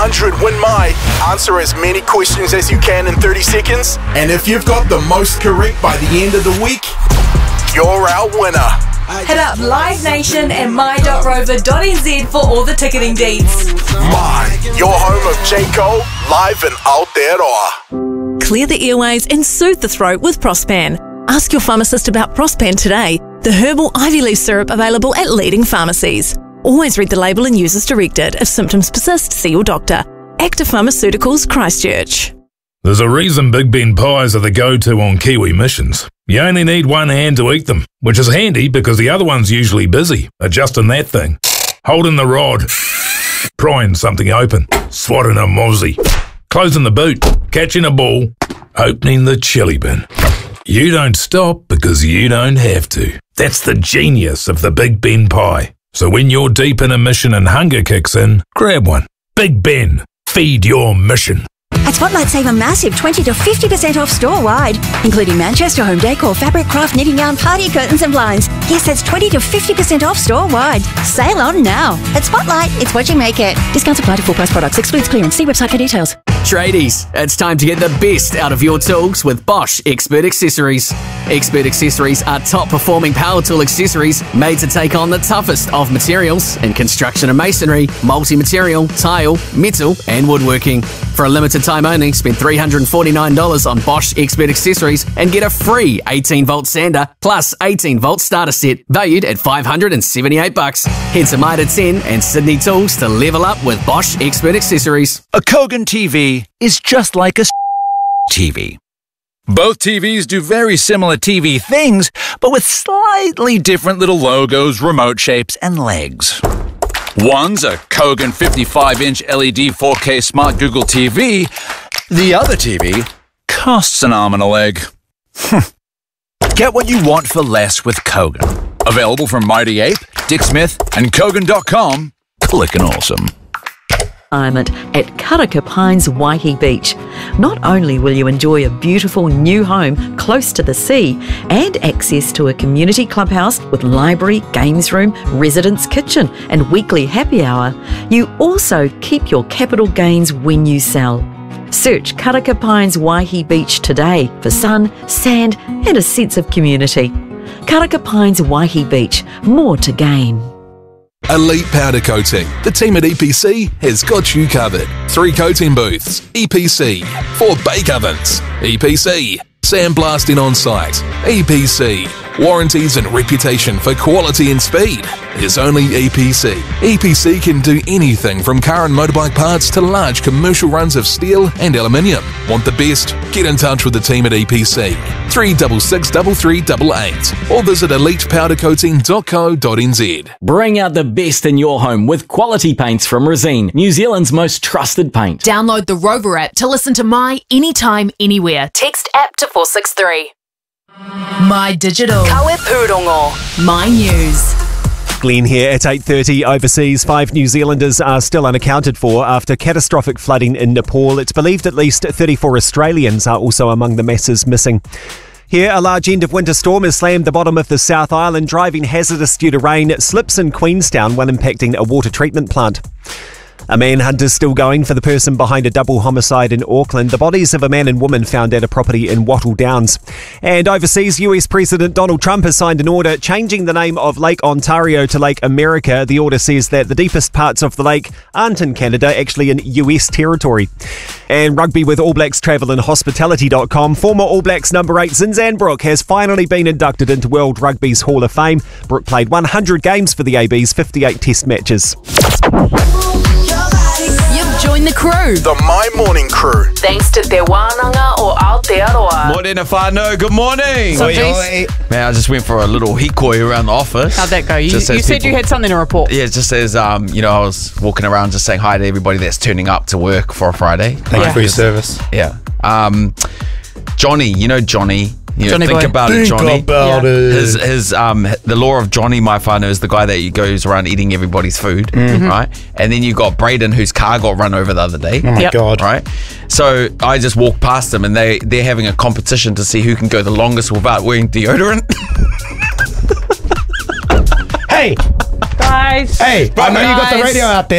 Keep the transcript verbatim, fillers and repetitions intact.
hundred Win My. Answer as many questions as you can in thirty seconds. And if you've got the most correct by the end of the week, you're our winner. Head up Live Nation and my dot rover dot n z for all the ticketing deets. My, your home of J. Cole, live in Aotearoa. Clear the airways and soothe the throat with Prospan. Ask your pharmacist about Prospan today, the herbal ivy leaf syrup available at leading pharmacies. Always read the label and use as directed. If symptoms persist, see your doctor. Active Pharmaceuticals, Christchurch. There's a reason Big Ben pies are the go-to on Kiwi missions. You only need one hand to eat them, which is handy because the other one's usually busy, adjusting that thing, holding the rod, prying something open, swatting a mozzie, closing the boot, catching a ball, opening the chili bin. You don't stop because you don't have to. That's the genius of the Big Ben pie. So when you're deep in a mission and hunger kicks in, grab one. Big Ben, feed your mission. At Spotlight, save a massive twenty to fifty percent off store-wide, including Manchester home decor, fabric, craft, knitting yarn, party curtains and blinds. Yes, that's twenty to fifty percent off store-wide. Sale on now. At Spotlight, it's what you make it. Discounts apply to full-price products. Excludes clearance. See website for details. Tradies, it's time to get the best out of your tools with Bosch Expert Accessories. Expert Accessories are top-performing power tool accessories made to take on the toughest of materials in construction and masonry, multi-material, tile, metal and woodworking. For a limited time only, spend three hundred forty-nine dollars on Bosch Expert Accessories and get a free eighteen volt sander plus eighteen volt starter set valued at five hundred seventy-eight bucks. Head to Mitre ten and Sydney Tools to level up with Bosch Expert Accessories. A Kogan T V is just like a T V. Both T Vs do very similar T V things, but with slightly different little logos, remote shapes, and legs. One's a Kogan fifty-five inch L E D four K Smart Google T V. The other T V costs an arm and a leg. Get what you want for less with Kogan. Available from Mighty Ape, Dick Smith, and Kogan dot com. Clickin' awesome. At Karaka Pines Waihi Beach. Not only will you enjoy a beautiful new home close to the sea and access to a community clubhouse with library, games room, residence kitchen and weekly happy hour, you also keep your capital gains when you sell. Search Karaka Pines Waihi Beach today for sun, sand and a sense of community. Karaka Pines Waihi Beach, more to gain. Elite Powder Coating. The team at E P C has got you covered. Three coating booths. E P C. Four bake ovens. E P C. Sandblasting on site. E P C. Warranties and reputation for quality and speed is only E P C. E P C can do anything from car and motorbike parts to large commercial runs of steel and aluminium. Want the best? Get in touch with the team at E P C. three six six, three three eight eight or visit elite powder coating dot co dot n z. Bring out the best in your home with quality paints from Resene, New Zealand's most trusted paint. Download the Rover app to listen to My Anytime, Anywhere. Text app to four six three. My Digital. Kawe Purongo. My News. Glenn here at eight thirty. Overseas, five New Zealanders are still unaccounted for after catastrophic flooding in Nepal. It's believed at least thirty-four Australians are also among the masses missing. Here, a large end of winter storm has slammed the bottom of the South Island, driving hazardous due to rain. Slips in Queenstown, one impacting a water treatment plant. A manhunt is still going for the person behind a double homicide in Auckland. The bodies of a man and woman found at a property in Wattle Downs. And overseas, U S President Donald Trump has signed an order changing the name of Lake Ontario to Lake America. The order says that the deepest parts of the lake aren't in Canada, actually in U S territory. And rugby with All Blacks Travel and Hospitality dot com. Former All Blacks number eight Zinzan Brooke has finally been inducted into World Rugby's Hall of Fame. Brooke played one hundred games for the A Bs, fifty-eight test matches. Join the crew. The My Morning Crew. Thanks to Te Wānanga o Aotearoa. Morena whānau, good morning. So, oi, man, I just went for a little hikoi around the office. How'd that go? You, you said people, you had something to report. Yeah, it just says, um, you know, I was walking around just saying hi to everybody that's turning up to work for a Friday. Thank right? you for your service. Yeah. Um, Johnny, you know Johnny. You Johnny think boy. about think it, Johnny. About yeah. it. His, his, um, the law of Johnny, my whānau, is the guy that goes around eating everybody's food, mm-hmm. right? And then you got Braden, whose car got run over the other day. Oh my yep. God. Right? So I just walked past them and they, they're having a competition to see who can go the longest without wearing deodorant. Hey! Guys. Hey, I know you got the radio out there.